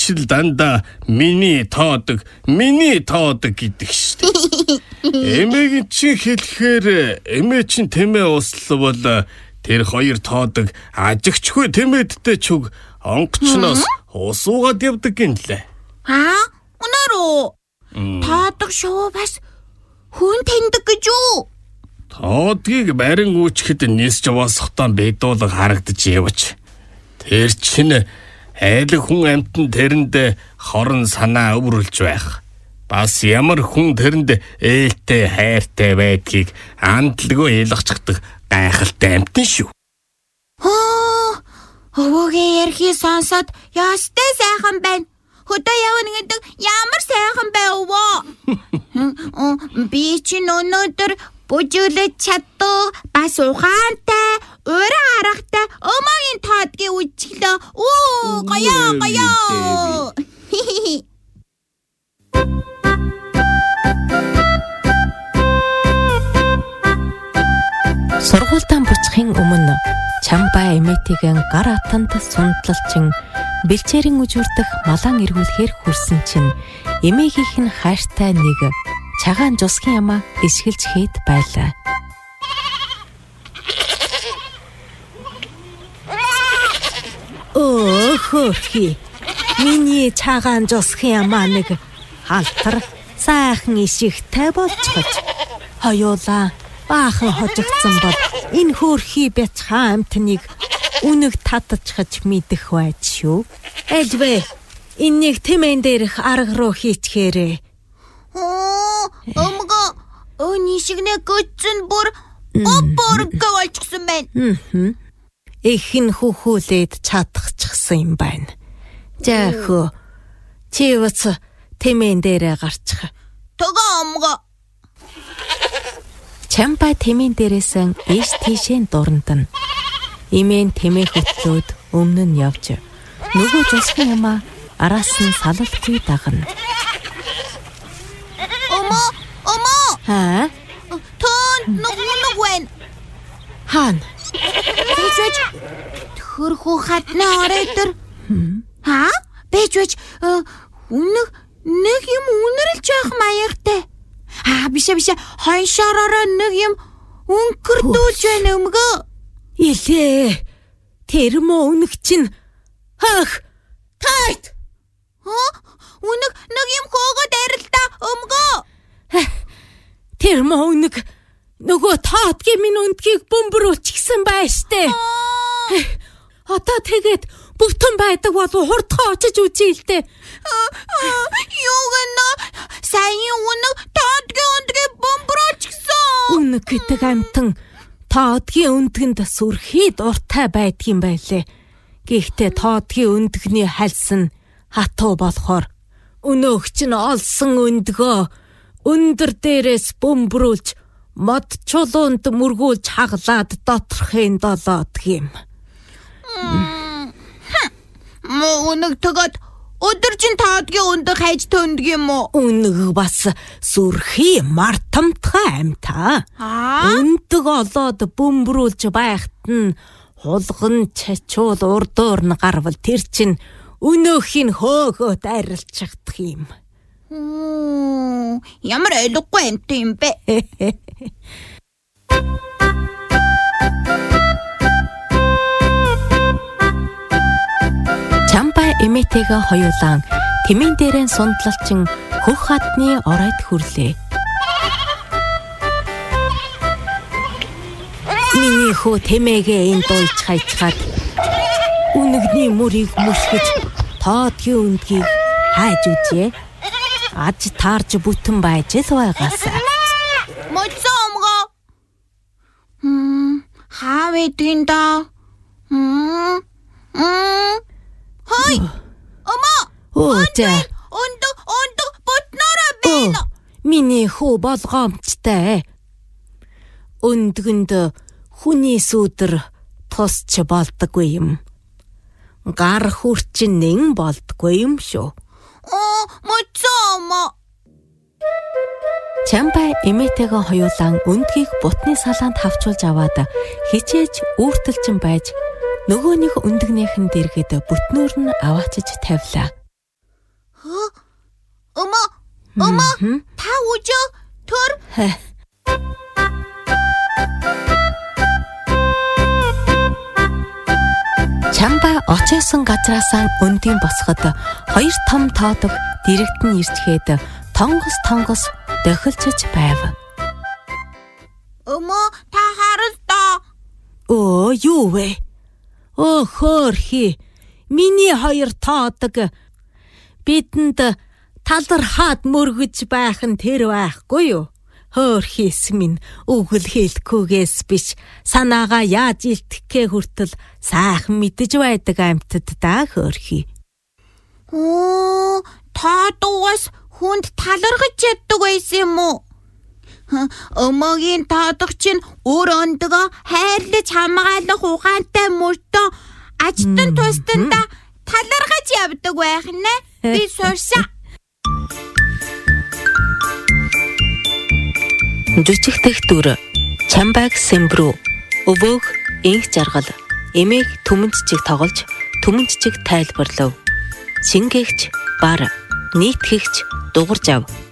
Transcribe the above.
ч л дандаа миний тоодог гэдэг шүү дээ. Эмээгийн чинь хэлэхээр эмээ чинь тэмээ услвал тэр хоёр тоодог ажигчгүй тэмээдтэй чуг онгочноос усуугаад явдаг гинлээ. Үнээр үү? Тоодог шүү бас хүн таньдаг гэж юу? Тоодгийг барин үүчгэд нисж яваасахтаа бэдуулга харагдаж явж. Тэр чинь айлг хүн амтан тэрэнд хорон санаа өврүүлж байх. Бас ямар хүн тэрэнд ээлтэй хайртай байдгийг амтлаггүй ялгчдаг гайхалтай амтан шүү. Өвөгийн ярхи сонсоод ястай сайхан байна. Хөдөө явна гэдэг ямар сайхан бай өвөө. Би чинь өнөөдөр бүжиглэж чаддаг, бас ухаантай, уран аргатай омогийн тоодгийг үжиглээ. Гоё. Сургуультан буцахын өмнө Чамбай эмээтэйгэн гар атанд сундлалчин бэлчээрийн үжүрдэх малан эргүүлэхээр хүрсэн чинь эмээгийнх нь хайртай нэг цагаан жусгийн ямаа ишгэлж хэд байлаа. Хөрхи. Миний цагаан жусгийн ямаа нэг халтар сайхан ишигтэй болчиход хоёулаа баахан хожигдсан бол энэ хөрхи бяцхан амтныг үнэг татчихж мэдэх байж шүү. Альвэ энийг тэмэн дээрх арга руу хийчихээрээ. Өмгөө өнишигнэ гүцэн бүр болчихсон байна. Ихэн хүүхүүлээд чадахчихсан юм байна. Жаахөө чи уц тэмэн дээрээ гарчих. Төгөө өмгөө. Чамбай тэмэн дээрээсэн иш тийшээ дурандна. Имэн тэмээ хөтлөөд өмнө нь явж нөгөө жусгийн ямаа араас нь салалгүй дагна. Ö머! Тон нүг байна. Хаан. Бэжвэж төрхөө хатна оройдор. Бэжвэж үнэг нэг юм үнэрлж явах маягтай. Биш хоншороо нэг юм өнгөрдүүлж байна өмгөө. Илээ. Тэр мө үнэг чинь тайт. Үнэг нэг юм хөөгд арилда өмгөө. Тэр мө үнэг нөгөө тоодгийн минь үндгийг бөмбөрүүлчихсэн байштэй. Одоо тэгээд бүтэн байдаг бол хурдхан очиж үзье л дээ. Юу гэнэ? Сайн үнэг тоодгийн үндгийг бөмбөрүүлчихсэн. Үнэг гэдэг амтан тоодгийн үндгэнд сүрхий дуртай байдгийн байлээ. Гэхдээ тоодгийн үндгний хальс нь хатуу болохоор өнөөгч нь олсон өндгөө өндөр дээрээс бөмбөрүүлж мод чулуунд мөргүүлж хаглаад доторхын долоод гим. Үнэг тэгээд өдөржин тоодгийн өндөг хайж төндөг юм уу? Үнэг бас сүрхий мартамтгай амтаа. Өндөг олоод бөмбөрүүлж байхад нь хулган чачуул урдуур нь гарвал тэр чинь өнөөхийг хөөгөөд арилчихдаг юм. Ямар ойлгохгүй амт юм бэ? Чамбай эмээтэйгээ хоёулаан тэмэн дээрэн сундлалчин хөх хадны оройд хүрлээ. Миний хөө тэмээгээ энд дуйж хайчгаад үнэгний мөрийг мөсгөж тоодгийн үндгийг хайж үзье. Аж таарж бүтэн байж л байгаасаа. Моцоо өмгөө. Хаа мэдэн да? Хой! Омо! Өндөг бутнараа байна. Миний хүү болгоомжтой. Өндгөнд хүний сүдэр тусч болдоггүй юм. Гар хүрчин нэн болдоггүй юм шүү. Моцоо. Чамбай эмээтэйгээ хоёулаан өндгийг бутны салаанд хавчуулж аваад хичээж үүртэлчин байж нөгөө нэг өндгнийхэн дэргэд бүтнүүр нь аваачиж тавилаа. Ömö та үжөө төр. Чамба очиосон газраасаа өндийн босгод хоёр том тоодог дэрэгт нь ирчгээд тонгос дохилчж байв. Ömö та харалтаа. Юу вэ? Хөөрхи. Миний хоёр тоодог бидэнд талархаад мөргөж байх нь тэр байхгүй юу? Хөөрхис минь үгэл хэлэхгүйгээс биш санаагаа яаж илтгэхээ хүртэл сайхан мэдэж байдаг амьтад да хөөрхи. Та дугаас хүнд талархаж яддаг байсан юм уу? Ömöгийн тоодог чинь өөр өндөгөө хайрлаж хамгаалах ухаантай мөртөө ажтан тустанда талархаж явдаг байх нэ. Би сурсан. Жүжигдэх дүр Чамбаг Сэмбрүү өвөг инх жаргал эмээг түмэнжчиг тоглож түмэнжчиг тайлбарлав. Шингээгч бар нийтгэгч дугарж ав.